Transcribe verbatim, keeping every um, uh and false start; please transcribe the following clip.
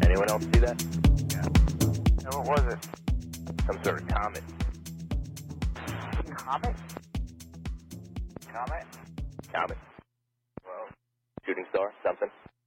Anyone else see that? Yeah. And what was it? Some sort of comet. Comet? Comet? Comet. Well, Shooting star, something.